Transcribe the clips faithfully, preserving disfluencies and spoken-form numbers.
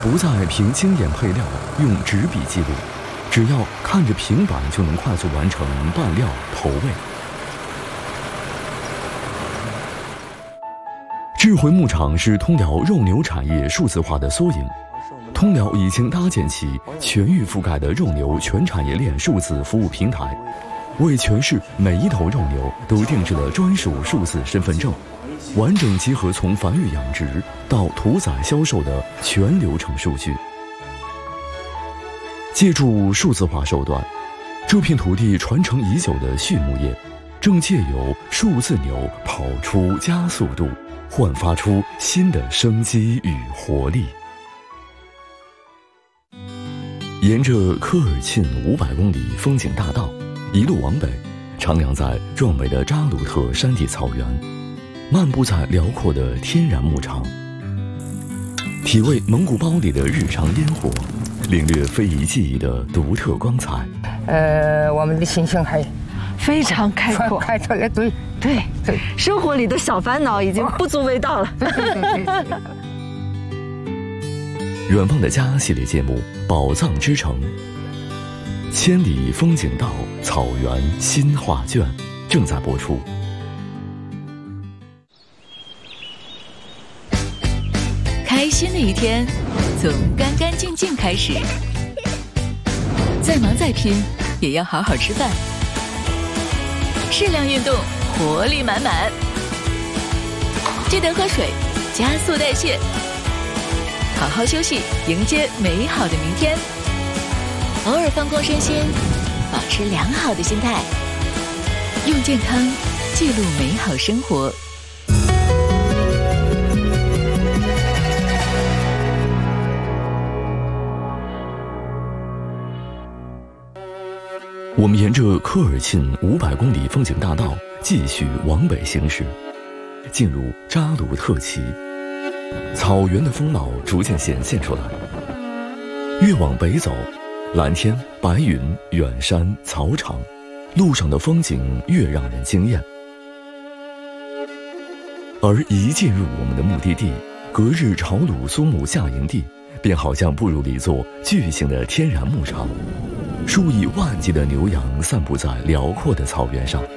不再凭经验配料，用纸笔记录，只要看着平板就能快速完成拌料投喂。智慧牧场是通辽肉牛产业数字化的缩影。通辽已经搭建起全域覆盖的肉牛全产业链数字服务平台，为全市每一头肉牛都定制了专属数字身份证，完整集合从繁育养殖到屠宰销售的全流程数据。借助数字化手段，这片土地传承已久的畜牧业，正借由数字牛跑出加速度，焕发出新的生机与活力。沿着科尔沁五百公里风景大道一路往北，徜徉在壮美的扎鲁特山地草原，漫步在辽阔的天然牧场，体味蒙古包里的日常烟火，领略非遗技艺的独特光彩。 呃，我们的心情还非常开阔， 开阔了，对对对，生活里的小烦恼已经不足为道了。 对对对对对。 远方的家系列节目《宝藏之城》，千里风景道草原新画卷正在播出。 开心的一天从干干净净开始，再忙再拼也要好好吃饭，适量运动，活力满满，记得喝水，加速代谢，好好休息，迎接美好的明天。偶尔放空身心，保持良好的心态，用健康记录美好生活。 我们沿着科尔沁五百公里风景大道继续往北行驶，进入扎鲁特旗。草原的风貌逐渐显现出来。越往北走，蓝天、白云、远山、草场，路上的风景越让人惊艳。而一进入我们的目的地格日朝鲁苏木夏营地，便好像步入了一座巨型的天然牧场，数以万计的牛羊散布在辽阔的草原上。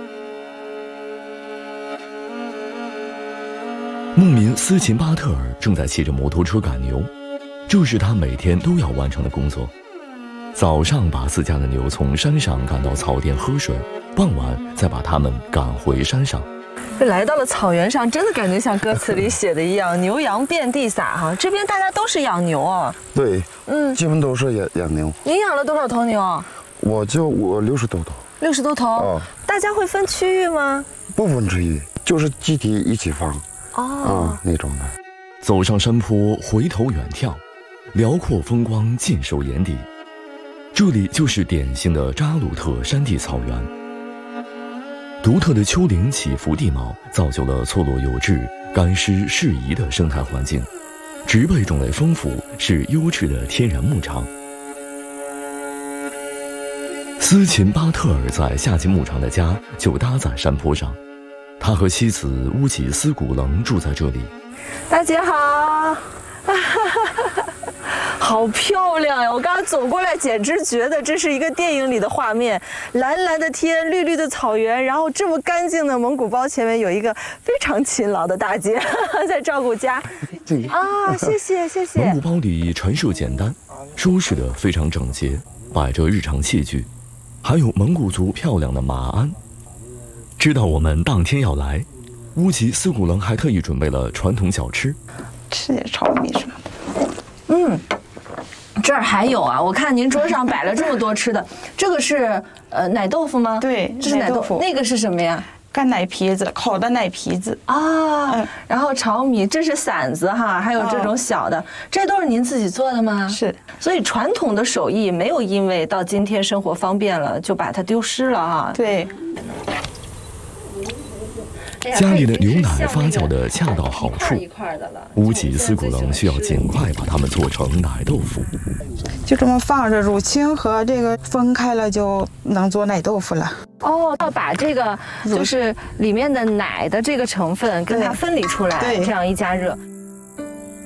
牧民斯琴巴特尔正在骑着摩托车赶牛，这是他每天都要完成的工作。早上把自家的牛从山上赶到草甸喝水，傍晚再把它们赶回山上。 来到了草原上，真的感觉像歌词里写的一样，牛羊遍地撒哈。这边大家都是养牛啊？ 对， 嗯， 基本都是养养牛。 您养了多少头牛啊？ 我就我六十多头。 六十多头？ 哦。 大家会分区域吗？ 不分区域，就是集体一起放。 哦。 啊、嗯，那种的。 走上山坡，回头远眺，辽阔风光尽收眼底。这里就是典型的扎鲁特山地草原。独特的丘陵起伏地貌造就了错落有致、干湿适宜的生态环境，植被种类丰富，是优质的天然牧场。斯琴巴特尔在夏季牧场的家就搭在山坡上，他和妻子乌吉斯古棱住在这里。 大姐好。好漂亮呀！我刚刚走过来，简直觉得这是一个电影里的画面。蓝蓝的天，绿绿的草原，然后这么干净的蒙古包前面有一个非常勤劳的大姐在照顾家。啊，谢谢谢谢。 蒙古包里陈设简单，收拾得非常整洁，摆着日常器具，还有蒙古族漂亮的马鞍。知道我们当天要来，乌吉斯古棱还特意准备了传统小吃， 吃点炒米什么的。 嗯。这儿还有啊！我看您桌上摆了这么多吃的，这个是呃奶豆腐吗？ 对， 这是奶豆腐。那个是什么呀？ 干奶皮子，烤的奶皮子啊。嗯、然后炒米，这是馓子哈，还有这种小的，哦、这都是您自己做的吗？ 是。 所以传统的手艺没有因为到今天生活方便了就把它丢失了哈。 对。 家里的牛奶发酵的恰到好处，乌吉斯古棱需要尽快把它们做成奶豆腐。 就这么放着，乳清和这个分开了就能做奶豆腐了。 哦，要把这个就是里面的奶的这个成分跟它分离出来，这样一加热。